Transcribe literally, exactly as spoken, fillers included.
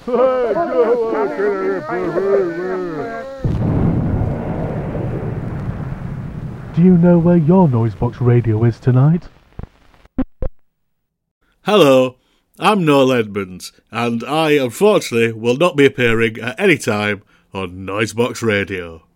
Do you know where your Noisebox radio is tonight? Hello, I'm Noel Edmonds, and I unfortunately will not be appearing at any time on Noisebox Radio.